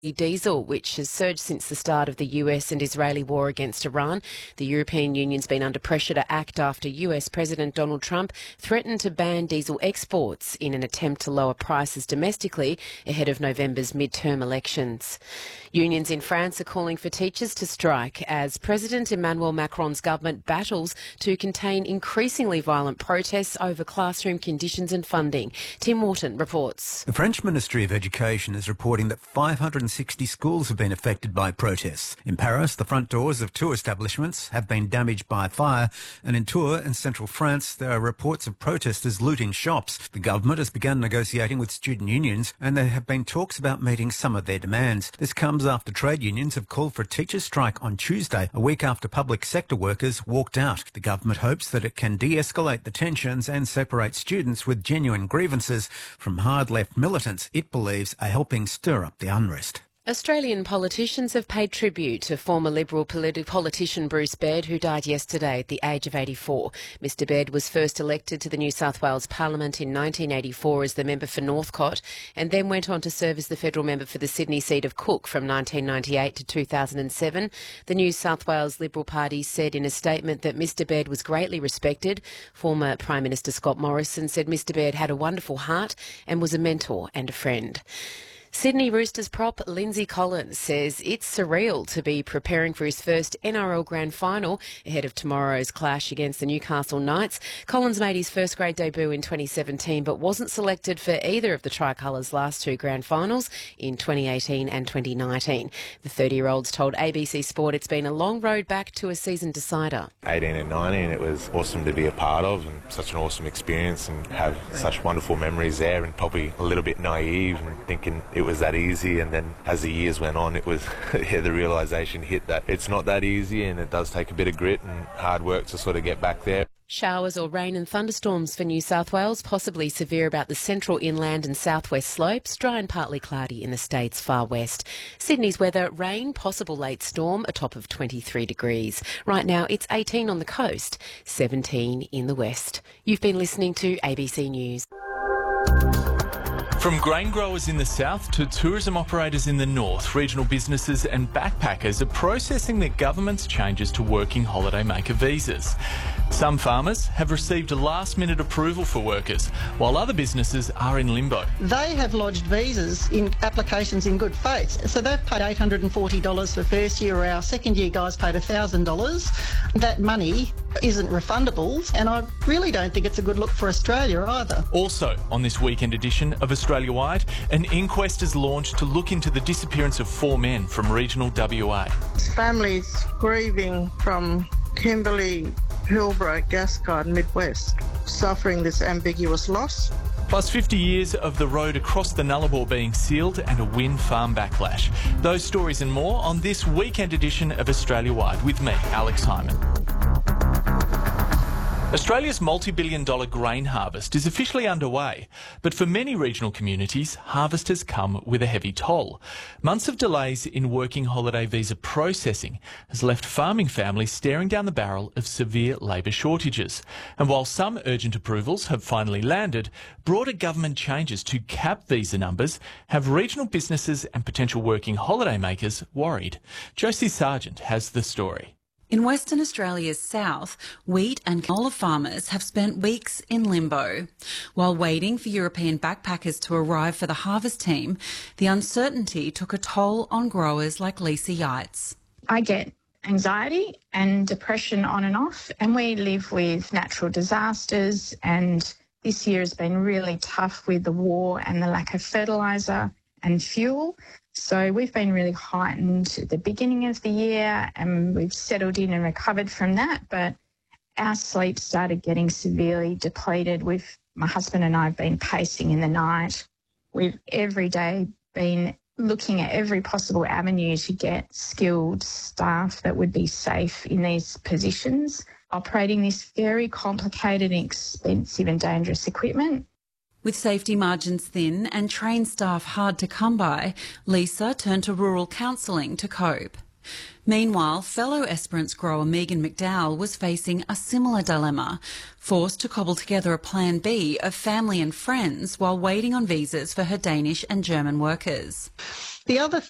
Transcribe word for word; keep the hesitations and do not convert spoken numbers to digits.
diesel, which has surged since the start of the U S and Israeli war against Iran. The European Union's been under pressure to act after U S President Donald Trump threatened to ban diesel exports in an attempt to lower prices domestically ahead of November's midterm elections. Unions in France are calling for teachers to strike as President Emmanuel Macron's government battles to contain increasingly violent protests over classroom conditions and funding. Tim Wharton reports. The French Ministry of Education is reporting that five hundred sixty schools have been affected by protests. In Paris, the front doors of two establishments have been damaged by fire, and in Tours, in central France, there are reports of protesters looting shops. The government has begun negotiating with student unions, and there have been talks about meeting some of their demands. This comes after trade unions have called for a teachers' strike on Tuesday, a week after public sector workers walked out. The government hopes that it can de-escalate the tensions and separate students with genuine grievances from hard-left militants it believes are helping stir up the unrest. Australian politicians have paid tribute to former Liberal politi- politician Bruce Baird, who died yesterday at the age of eighty-four. Mister Baird was first elected to the New South Wales Parliament in nineteen eighty-four as the member for Northcote, and then went on to serve as the federal member for the Sydney seat of Cook from nineteen ninety-eight to two thousand seven. The New South Wales Liberal Party said in a statement that Mister Baird was greatly respected. Former Prime Minister Scott Morrison said Mister Baird had a wonderful heart and was a mentor and a friend. Sydney Roosters prop Lindsay Collins says it's surreal to be preparing for his first N R L Grand Final ahead of tomorrow's clash against the Newcastle Knights. Collins made his first grade debut in twenty seventeen but wasn't selected for either of the Tricolour's last two Grand Finals in twenty eighteen and twenty nineteen. The thirty-year-olds told A B C Sport it's been a long road back to a season decider. eighteen and nineteen, it was awesome to be a part of and such an awesome experience and have such wonderful memories there, and probably a little bit naive and thinking it was that easy, and then as the years went on it was yeah, the realisation hit that it's not that easy and it does take a bit of grit and hard work to sort of get back there. Showers or rain and thunderstorms for New South Wales, possibly severe about the central inland and southwest slopes, dry and partly cloudy in the state's far west. Sydney's weather, rain, possible late storm, a top of twenty-three degrees. Right now it's eighteen on the coast, seventeen in the west. You've been listening to A B C News. From grain growers in the south to tourism operators in the north, regional businesses and backpackers are processing the government's changes to working holidaymaker visas. Some farmers have received a last-minute approval for workers, while other businesses are in limbo. They have lodged visas in applications in good faith, so they've paid eight hundred forty dollars for first year. Our second year guys paid one thousand dollars. That money isn't refundable, and I really don't think it's a good look for Australia either. Also, on this weekend edition of Australia Wide, an inquest is launched to look into the disappearance of four men from regional W A. Families grieving from Kimberley, Hillbrook, Gascard, Midwest, suffering this ambiguous loss. Plus fifty years of the road across the Nullarbor being sealed and a wind farm backlash. Those stories and more on this weekend edition of Australia Wide with me, Alex Hyman. Australia's multi-billion dollar grain harvest is officially underway, but for many regional communities, harvest has come with a heavy toll. Months of delays in working holiday visa processing has left farming families staring down the barrel of severe labour shortages. And while some urgent approvals have finally landed, broader government changes to cap visa numbers have regional businesses and potential working holiday makers worried. Josie Sargent has the story. In Western Australia's south, wheat and canola farmers have spent weeks in limbo. While waiting for European backpackers to arrive for the harvest team, the uncertainty took a toll on growers like Lisa Yates. I get anxiety and depression on and off, and we live with natural disasters, and this year has been really tough with the war and the lack of fertiliser and fuel. So we've been really heightened at the beginning of the year, and we've settled in and recovered from that. But our sleep started getting severely depleted. With my husband and I have been pacing in the night. We've every day been looking at every possible avenue to get skilled staff that would be safe in these positions, operating this very complicated, expensive and dangerous equipment. With safety margins thin and trained staff hard to come by, Lisa turned to rural counselling to cope. Meanwhile, fellow Esperance grower Megan McDowell was facing a similar dilemma, forced to cobble together a plan B of family and friends while waiting on visas for her Danish and German workers. The other